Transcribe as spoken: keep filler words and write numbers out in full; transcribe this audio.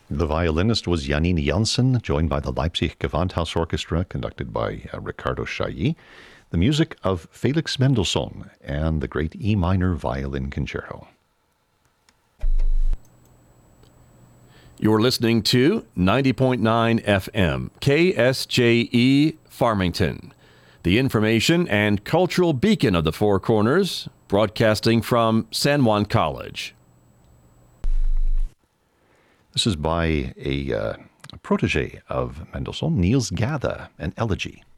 The violinist was Janine Janssen, joined by the Leipzig Gewandhaus Orchestra, conducted by uh, Ricardo Chailly. The music of Felix Mendelssohn and the great E minor violin concerto. You're listening to ninety point nine F M, K S J E, Farmington, the information and cultural beacon of the Four Corners, broadcasting from San Juan College. This is by a, uh, a protege of Mendelssohn, Niels Gade, an elegy.